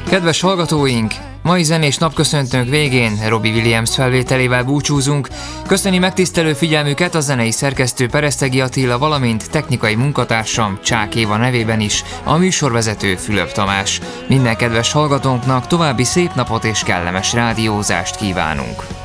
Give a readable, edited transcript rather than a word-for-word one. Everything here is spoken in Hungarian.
Kedves hallgatóink, mai zenés napköszöntőnk végén Robbie Williams felvételével búcsúzunk. Köszöni megtisztelő figyelmüket a zenei szerkesztő Peresztegi Attila, valamint technikai munkatársam Csák Éva nevében is a műsorvezető Fülöp Tamás. Minden kedves hallgatónknak további szép napot és kellemes rádiózást kívánunk.